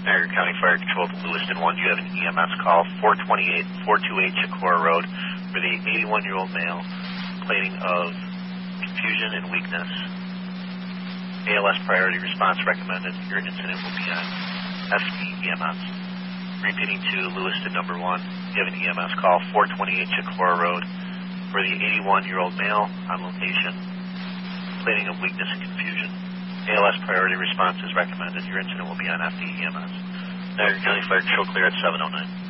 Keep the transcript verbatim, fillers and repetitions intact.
Niagara County Fire Control to Lewiston one. You have an E M S call, four twenty-eight, four twenty-eight Chicora Road, for the eighty-one-year-old male complaining of confusion and weakness. A L S priority response recommended. Your incident will be on S D E M S. Repeating to Lewiston number one. You have an E M S call, four twenty-eight Chicora Road, for the eighty-one-year-old male on location complaining of weakness and confusion. A L S priority response is recommended. Your incident will be on F D E M S. Niagara County Fire Control clear at seven oh nine.